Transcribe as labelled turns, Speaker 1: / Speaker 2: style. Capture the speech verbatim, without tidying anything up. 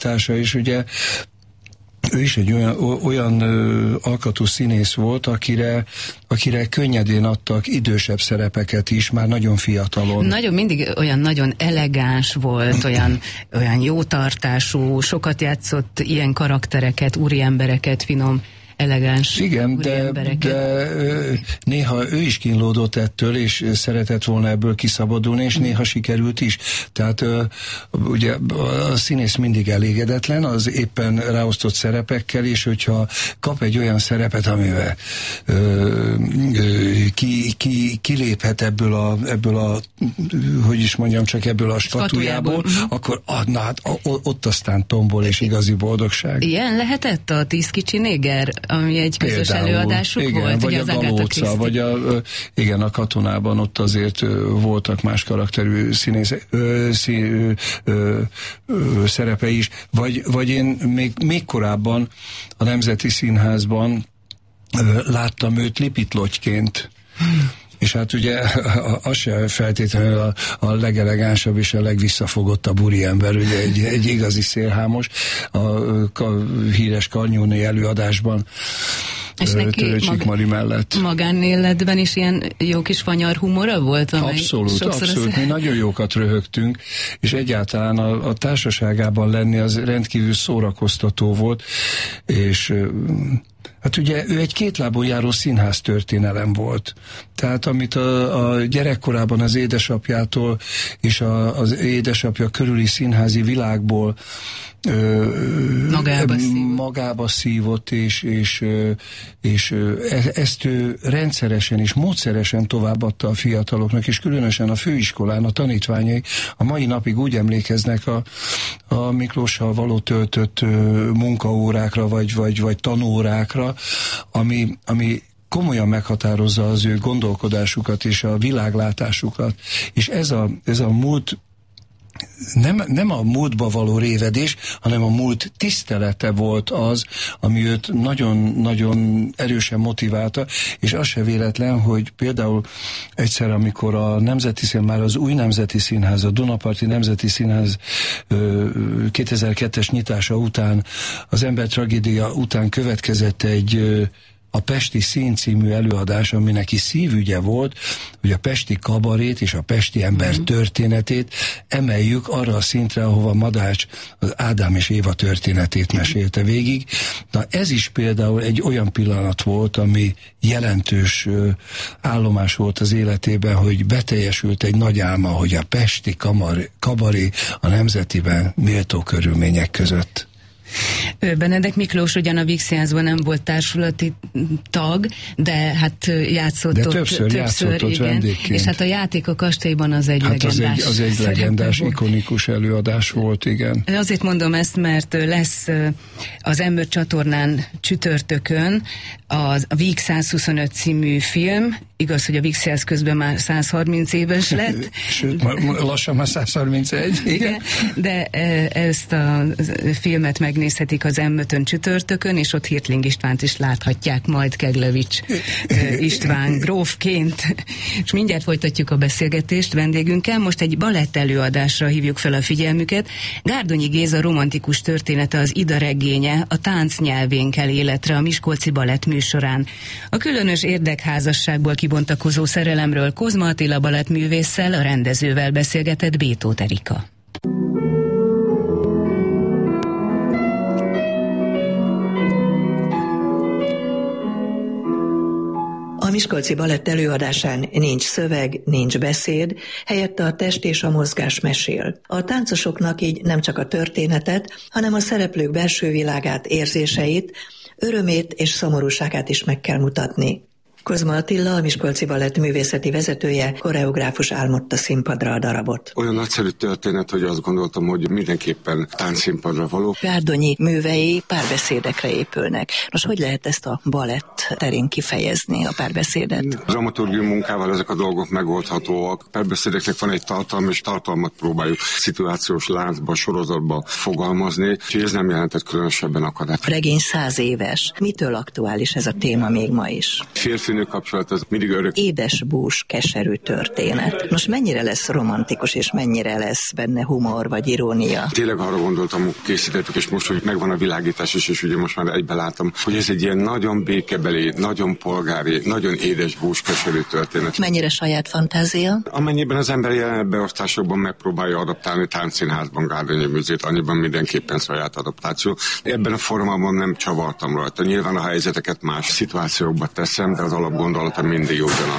Speaker 1: társa is, ugye ő is egy olyan, olyan ö, alkatú színész volt, akire, akire könnyedén adtak idősebb szerepeket is, már nagyon fiatalon.
Speaker 2: Nagyon mindig olyan nagyon elegáns volt, olyan, olyan jótartású, sokat játszott ilyen karaktereket, úriembereket, finom, elegáns
Speaker 1: igen, de, de néha ő is kínlódott ettől, és szeretett volna ebből kiszabadulni, és néha sikerült is. Tehát ugye a színész mindig elégedetlen az éppen ráosztott szerepekkel, és hogyha kap egy olyan szerepet, amivel ki, ki, kiléphet ebből a, ebből a, hogy is mondjam, csak ebből a statujából, akkor na, hát, ott aztán tombol, és igazi boldogság.
Speaker 2: Ilyen lehetett a Tíz kicsi néger, ami egy közös például, előadásuk
Speaker 1: igen,
Speaker 2: volt,
Speaker 1: vagy
Speaker 2: ugye
Speaker 1: a
Speaker 2: az
Speaker 1: Galóca, vagy a, igen, a Katonában ott azért voltak más karakterű színész szí, ö, ö, ö, szerepe is, vagy, vagy én még, még korábban a Nemzeti Színházban ö, láttam őt Lipitlotyként. Hmm. És hát ugye az se feltétlenül a, a legelegánsabb és a legvisszafogottabb úriember, ugye egy, egy igazi szélhámos, a, a híres Karnyóné előadásban
Speaker 2: és neki
Speaker 1: Csikmari mellett.
Speaker 2: Magánéletben is ilyen jó kis fanyar humora volt?
Speaker 1: Abszolút, abszolút. Mi nagyon jókat röhögtünk, és egyáltalán a, a társaságában lenni az rendkívül szórakoztató volt, és hát ugye ő egy kétlábon járó színház történelem volt. Tehát amit a, a gyerekkorában az édesapjától és a, az édesapja körüli színházi világból ö,
Speaker 2: magába, szívott.
Speaker 1: magába szívott, és, és, és ezt ő rendszeresen és módszeresen továbbadta a fiataloknak, és különösen a főiskolán a tanítványai a mai napig úgy emlékeznek a, a Miklóssal való töltött munkaórákra, vagy, vagy, vagy tanórákra, ami, ami komolyan meghatározza az ő gondolkodásukat és a világlátásukat. És ez a, ez a múlt Nem, nem a múltba való révedés, hanem a múlt tisztelete volt az, ami őt nagyon-nagyon erősen motiválta, és az se véletlen, hogy például egyszer, amikor a Nemzeti Színház, már az új Nemzeti Színház, a Dunaparti Nemzeti Színház kétezer-kettes nyitása után, az Ember tragédia után következett egy a Pesti Szín című előadás, ami neki szívügye volt, hogy a pesti kabarét és a pesti ember mm. történetét emeljük arra a szintre, ahova Madács az Ádám és Éva történetét mesélte végig. Na ez is például egy olyan pillanat volt, ami jelentős ö, állomás volt az életében, hogy beteljesült egy nagy álma, hogy a pesti kamar, kabaré a Nemzetiben méltó körülmények között.
Speaker 2: Benedek Miklós ugyan a Víg Színházban nem volt társulati tag, de hát játszott
Speaker 1: de
Speaker 2: ott
Speaker 1: többször,
Speaker 2: többször
Speaker 1: játszott ott vendégként.
Speaker 2: És hát a Játék a kastélyban az egy
Speaker 1: hát
Speaker 2: legendás.
Speaker 1: Az egy, az egy legendás, volt. Ikonikus előadás volt, igen.
Speaker 2: Azért mondom ezt, mert lesz az em öt csatornán csütörtökön az a Víg százhuszonöt című film. Igaz, hogy a Víg Színház közben már száz harminc éves lett.
Speaker 1: Sőt, lassan már száz harmincegy.
Speaker 2: Igen, de ezt a filmet megnézhetik az em ötön csütörtökön, és ott Hirtling Istvánt is láthatják majd Keglevics István grófként. És mindjárt folytatjuk a beszélgetést vendégünkkel. Most egy balett előadásra hívjuk fel a figyelmüket. Gárdonyi Géza romantikus története, az Ida regénye a tánc nyelvén kel életre a Miskolci Balett műsorán. A különös érdekházasságból kibontakozó szerelemről Kozma Attila balettművésszel, a rendezővel beszélgetett Bétóth Erika.
Speaker 3: A Miskolci Balett előadásán nincs szöveg, nincs beszéd, helyette a test és a mozgás mesél. A táncosoknak így nem csak a történetet, hanem a szereplők belső világát, érzéseit, örömét és szomorúságát is meg kell mutatni. Kozma Attila, a Miskolci Balett művészeti vezetője, koreográfus álmodta színpadra a darabot.
Speaker 4: Olyan nagyszerű történet, hogy azt gondoltam, hogy mindenképpen táncszínpadra való.
Speaker 3: Gárdonyi művei párbeszédekre épülnek. Most hogy lehet ezt a balett terén kifejezni, a párbeszédet?
Speaker 4: Az dramaturgiai munkával ezek a dolgok megoldhatóak. Párbeszédeknek van egy tartalma, és tartalmat próbáljuk szituációs láncba, sorozatba fogalmazni, úgyhogy ez nem jelentett különösebben akadályt.
Speaker 3: A regény száz éves. Mitől aktuális ez a téma még ma is?
Speaker 4: Férfi szűnő kapcsolat az mindig örök.
Speaker 3: Édesbús, keserű történet. Most mennyire lesz romantikus, és mennyire lesz benne humor vagy irónia?
Speaker 4: Tényleg arra gondoltam, készítettük, és most, hogy megvan a világítás is, és ugye most már egybe látom, hogy ez egy ilyen nagyon békebeli, nagyon polgári, nagyon édesbús, keserű történet.
Speaker 3: Mennyire saját fantázia?
Speaker 4: Amennyiben az ember jelen beosztásokban megpróbálja adaptálni Táncszínházban Gárdonyi Műzét, annyiban mindenképpen saját adaptáció. Ebben a formában nem csavartam rajta. Nyilván a helyzeteket más szituációkba teszem, de az alapgondolata mindig ugyanaz.